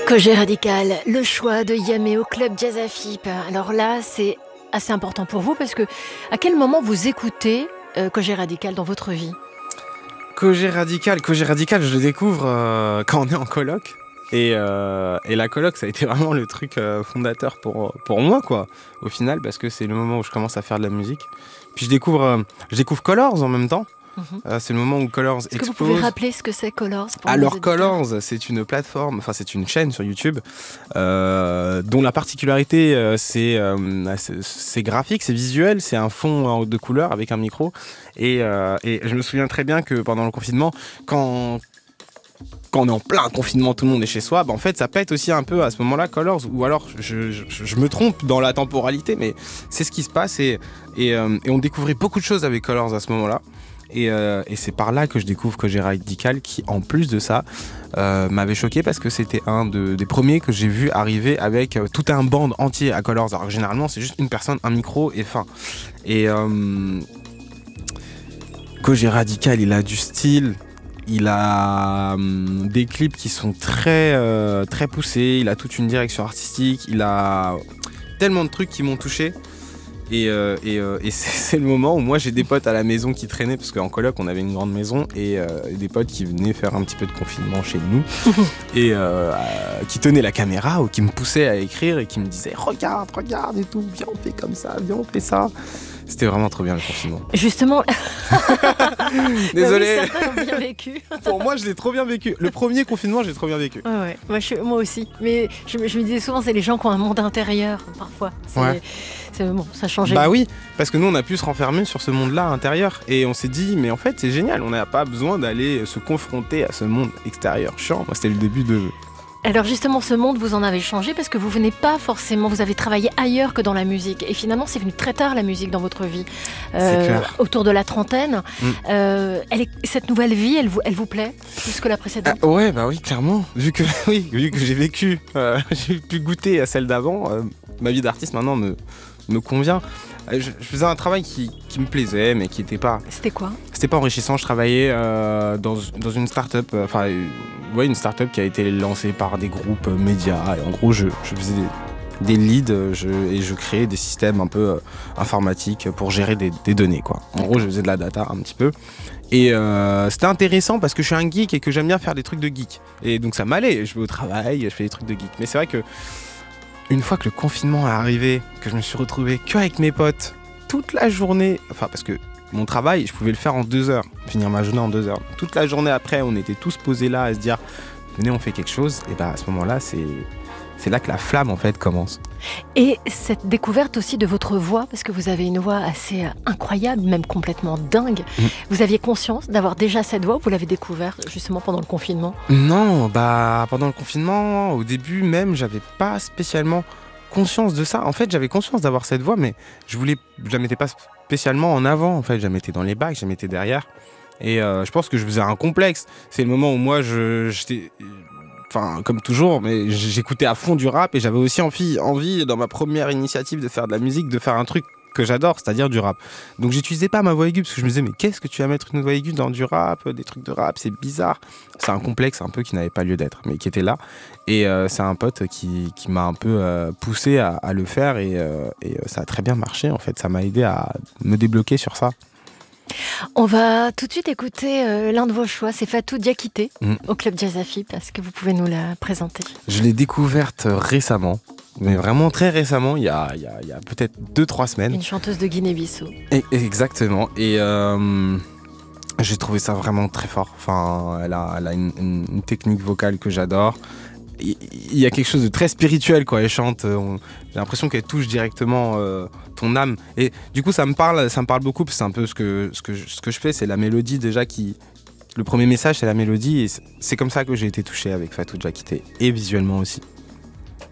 Kojé Radical, le choix de Yamé au club Jazz Afip. Alors là, c'est assez important pour vous parce que à quel moment vous écoutez Kojé Radical dans votre vie? Kojé Radical, je le découvre quand on est en coloc. Et la coloc, ça a été vraiment le truc fondateur pour moi, quoi, au final, parce que c'est le moment où je commence à faire de la musique. Puis je découvre Colors en même temps. C'est le moment où Colors explose. Est-ce que vous pouvez rappeler ce que c'est Colors pour Alors Colors, c'est une plateforme, enfin c'est une chaîne sur YouTube dont la particularité c'est graphique, c'est visuel, c'est un fond de couleur avec un micro. Et je me souviens très bien que pendant le confinement, quand on est en plein confinement, tout le monde est chez soi, en fait ça pète aussi un peu à ce moment-là Colors, ou alors je me trompe dans la temporalité, mais c'est ce qui se passe et on découvrait beaucoup de choses avec Colors à ce moment-là. Et c'est par là que je découvre Kojé Radical qui, en plus de ça, m'avait choqué parce que c'était un des premiers que j'ai vu arriver avec tout un band entier à Colors. Alors que généralement, c'est juste une personne, un micro et fin. Et Kojé Radical, il a du style, il a des clips qui sont très poussés, il a toute une direction artistique, il a tellement de trucs qui m'ont touché. Et c'est le moment où moi j'ai des potes à la maison qui traînaient, parce qu'en coloc on avait une grande maison, et des potes qui venaient faire un petit peu de confinement chez nous et qui tenaient la caméra ou qui me poussaient à écrire et qui me disaient regarde et tout, viens on fait comme ça, viens on fait ça. C'était vraiment trop bien le confinement. Justement. Désolé. Bah oui, certains l'ont bien vécu. Pour moi, je l'ai trop bien vécu. Le premier confinement, j'ai trop bien vécu. Ouais. Moi aussi. Mais je me disais souvent, c'est les gens qui ont un monde intérieur, parfois. Bon, ça changeait. Bah oui, parce que nous, on a pu se renfermer sur ce monde-là intérieur. Et on s'est dit, mais en fait, c'est génial. On n'a pas besoin d'aller se confronter à ce monde extérieur chiant. Moi, c'était le début de... Alors justement, ce monde, vous en avez changé parce que vous venez pas forcément, vous avez travaillé ailleurs que dans la musique. Et finalement, c'est venu très tard la musique dans votre vie. C'est clair. Autour de la trentaine. Cette nouvelle vie, elle vous plaît plus que la précédente? Ouais, bah oui, clairement. Vu que j'ai vécu, j'ai pu goûter à celle d'avant, ma vie d'artiste maintenant me convient. Je faisais un travail qui me plaisait, mais qui n'était pas... C'était quoi? C'était pas enrichissant. Je travaillais dans une start-up, une start-up qui a été lancée par des groupes médias. Et en gros, je faisais des leads et je créais des systèmes un peu informatiques pour gérer des données, quoi. En gros, je faisais de la data un petit peu. Et c'était intéressant parce que je suis un geek et que j'aime bien faire des trucs de geek. Et donc ça m'allait. Je vais au travail, je fais des trucs de geek. Mais c'est vrai que une fois que le confinement est arrivé, que je me suis retrouvé qu'avec mes potes toute la journée, parce que mon travail, je pouvais le faire en 2 heures, finir ma journée en 2 heures. Toute la journée après, on était tous posés là à se dire venez, on fait quelque chose. Et à ce moment-là, c'est là que la flamme en fait commence. Et cette découverte aussi de votre voix, parce que vous avez une voix assez incroyable, même complètement dingue. Vous aviez conscience d'avoir déjà cette voix ou vous l'avez découverte justement pendant le confinement? Non, pendant le confinement, au début même, j'avais pas spécialement conscience de ça. En fait, j'avais conscience d'avoir cette voix, mais je la mettais pas spécialement en avant. En fait, je la mettais dans les bacs, je la mettais derrière. Et je pense que je faisais un complexe. C'est le moment où moi, j'étais... comme toujours, mais j'écoutais à fond du rap et j'avais aussi envie, dans ma première initiative de faire de la musique, de faire un truc que j'adore, c'est-à-dire du rap. Donc j'utilisais pas ma voix aiguë parce que je me disais mais qu'est-ce que tu vas mettre une voix aiguë dans du rap, des trucs de rap, c'est bizarre. C'est un complexe un peu qui n'avait pas lieu d'être, mais qui était là. Et c'est un pote qui m'a un peu poussé à le faire et ça a très bien marché en fait. Ça m'a aidé à me débloquer sur ça. On va tout de suite écouter l'un de vos choix, c'est Fatou Diakité au club Jazz Afip. Est-ce que vous pouvez nous la présenter? Je l'ai découverte récemment, mais vraiment très récemment, il y a peut-être 2-3 semaines. Une chanteuse de Guinée-Bissau. Exactement, et j'ai trouvé ça vraiment très fort. Elle a une technique vocale que j'adore. Il y a quelque chose de très spirituel quand elle chante. J'ai l'impression qu'elle touche directement ton âme. Et du coup, ça me parle beaucoup. Parce que c'est un peu ce que je fais. C'est la mélodie déjà le premier message, c'est la mélodie. Et c'est comme ça que j'ai été touché avec Fatou Diakité. Et visuellement aussi.